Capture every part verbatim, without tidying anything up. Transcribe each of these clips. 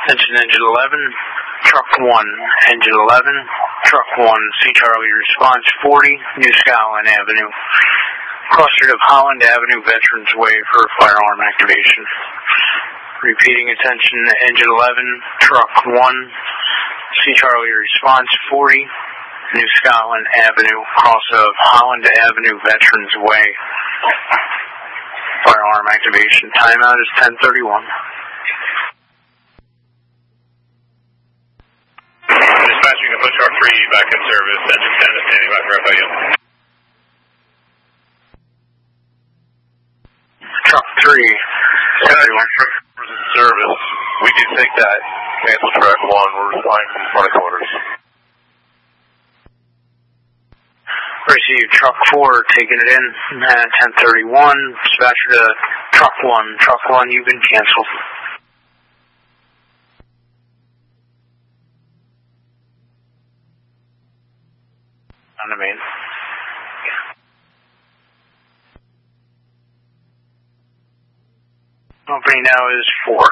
Attention engine eleven, truck one, engine eleven, truck one, C Charlie response forty, New Scotland Avenue. Clustered of Holland Avenue, Veterans Way for firearm activation. Repeating attention, engine eleven, truck one, C Charlie response forty, New Scotland Avenue, cross of Holland Avenue, Veterans Way. Firearm activation. Timeout is ten thirty-one. Dispatching to put truck three back in service. Engine ten is standing by for F I U. Truck three. Everyone, truck was in service. We can take that. Cancel track one. We're responding from front of quarters. Received truck four, taking it in at ten thirty-one. Dispatcher to truck one. Truck one, you've been canceled. On the main. Opening now is four.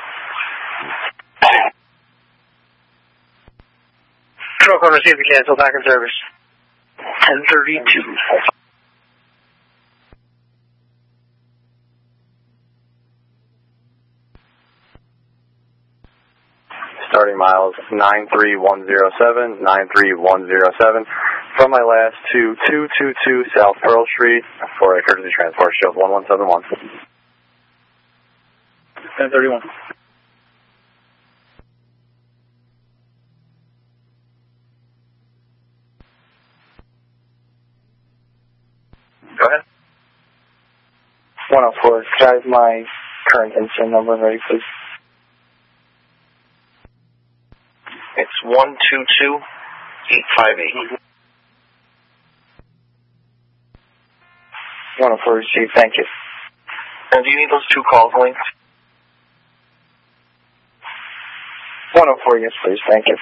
Truck one received the cancel, back in service. ten thirty-two. Starting miles nine three one zero seven, nine three one zero seven. From my last to two two two South Pearl Street for a courtesy transport, shield one one seven one. ten thirty-one. Go ahead. one oh four, could I have my current incident number ready, please? It's one two two eight five eight. one oh four received, thank you. And do you need those two calls linked? one oh four, yes please, thank you.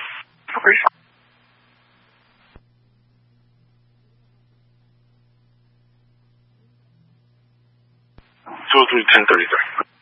two oh three ten thirty-three.